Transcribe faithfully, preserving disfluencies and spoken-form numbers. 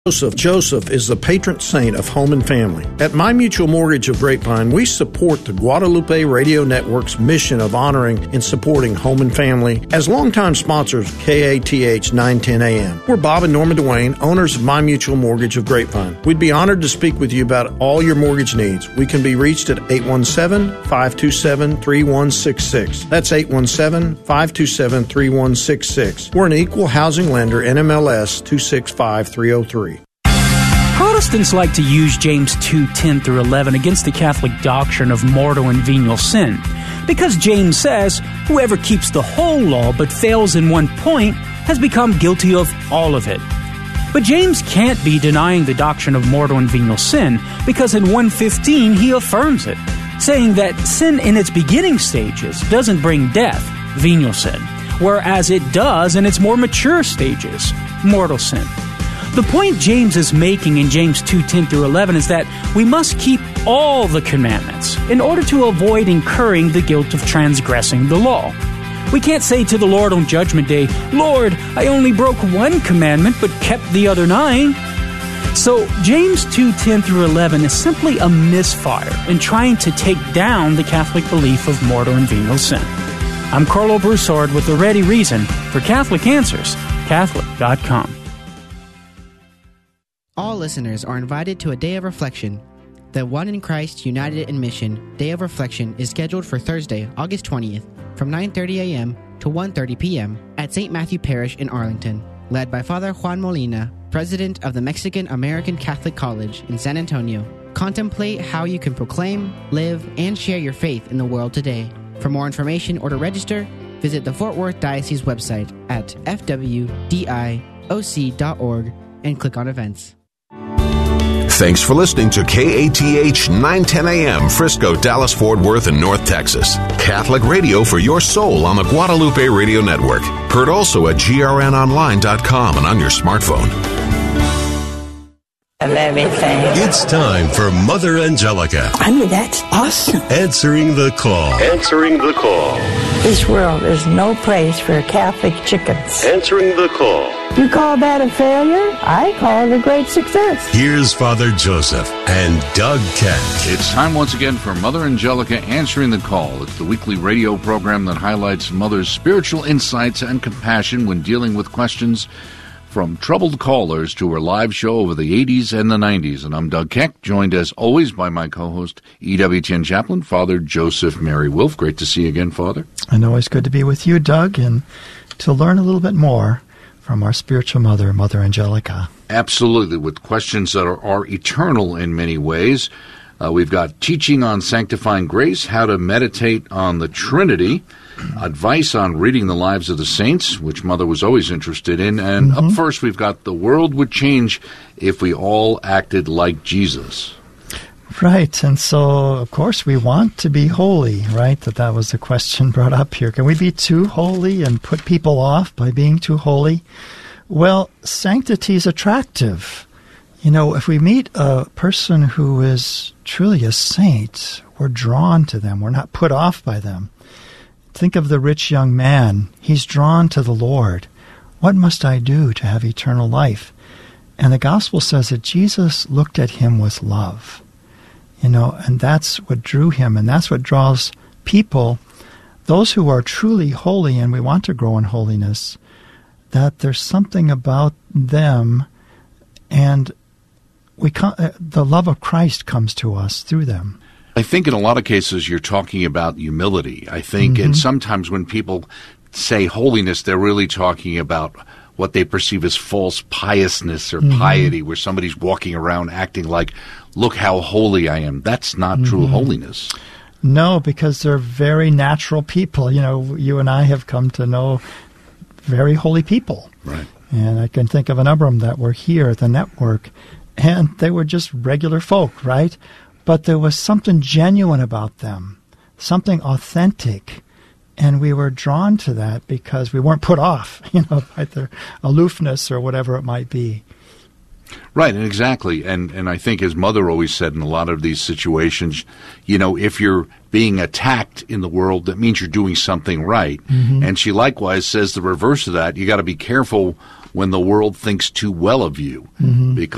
Joseph. Joseph is the patron saint of home and family. At My Mutual Mortgage of Grapevine, we support the Guadalupe Radio Network's mission of honoring and supporting home and family as longtime sponsors of K A T H nine ten A M. We're Bob and Norma Duane, owners of My Mutual Mortgage of Grapevine. We'd be honored to speak with you about all your mortgage needs. We can be reached at eight one seven, five two seven, three one six six. That's eight one seven, five two seven, three one six six. We're an equal housing lender, N M L S two six five three oh three. Protestants like to use James two ten through eleven against the Catholic doctrine of mortal and venial sin, because James says, whoever keeps the whole law but fails in one point has become guilty of all of it. But James can't be denying the doctrine of mortal and venial sin, because in one fifteen he affirms it, saying that sin in its beginning stages doesn't bring death, venial sin, whereas it does in its more mature stages, mortal sin. The point James is making in James two ten through eleven is that we must keep all the commandments in order to avoid incurring the guilt of transgressing the law. We can't say to the Lord on Judgment Day, "Lord, I only broke one commandment but kept the other nine." So James two ten through eleven is simply a misfire in trying to take down the Catholic belief of mortal and venial sin. I'm Carlo Broussard with the ready reason for Catholic Answers, Catholic dot com. All listeners are invited to a day of reflection. The One in Christ United in Mission Day of Reflection is scheduled for Thursday, August twentieth, from nine thirty a.m. to one thirty p.m. at Saint Matthew Parish in Arlington, led by Father Juan Molina, President of the Mexican American Catholic College in San Antonio. Contemplate how you can proclaim, live, and share your faith in the world today. For more information or to register, visit the Fort Worth Diocese website at f w d i o c dot org and click on events. Thanks for listening to K A T H nine ten A M, Frisco, Dallas, Fort Worth, and North Texas. Catholic radio for your soul on the Guadalupe Radio Network. Heard also at G R N online dot com and on your smartphone. Of everything. It's time for Mother Angelica. I mean, that's awesome. Answering the call. Answering the call. This world is no place for Catholic chickens. Answering the call. You call that a failure? I call it a great success. Here's Father Joseph and Doug Keck. It's time once again for Mother Angelica Answering the Call. It's the weekly radio program that highlights Mother's spiritual insights and compassion when dealing with questions from troubled callers to her live show over the eighties and the nineties. And I'm Doug Keck, joined as always by my co-host, E W T N Chaplain, Father Joseph Mary Wolf. Great to see you again, Father. And always good to be with you, Doug, and to learn a little bit more from our spiritual mother, Mother Angelica. Absolutely, with questions that are, are eternal in many ways. Uh, we've got teaching on sanctifying grace, how to meditate on the Trinity, advice on reading the lives of the saints, which Mother was always interested in, and mm-hmm. up first we've got the world would change if we all acted like Jesus. Right, and so, of course, we want to be holy, right? That that was the question brought up here. Can we be too holy and put people off by being too holy? Well, sanctity is attractive. You know, if we meet a person who is truly a saint, we're drawn to them. We're not put off by them. Think of the rich young man. He's drawn to the Lord. What must I do to have eternal life? And the gospel says that Jesus looked at him with love. You know, and that's what drew him, and that's what draws people, those who are truly holy, and we want to grow in holiness, that there's something about them, and we come, the love of Christ comes to us through them. I think in a lot of cases you're talking about humility. I think, mm-hmm. and sometimes when people say holiness, they're really talking about what they perceive as false piousness or mm-hmm. piety, where somebody's walking around acting like, look how holy I am. That's not mm-hmm. true holiness. No, because they're very natural people. You know, you and I have come to know very holy people. Right. And I can think of a number of them that were here at the network, and they were just regular folk, right? But there was something genuine about them, something authentic. And we were drawn to that because we weren't put off, you know, by their aloofness or whatever it might be. Right, and exactly. And and I think, as Mother always said in a lot of these situations, you know, if you're being attacked in the world, that means you're doing something right. Mm-hmm. And she likewise says the reverse of that. You got to be careful when the world thinks too well of you, mm-hmm. because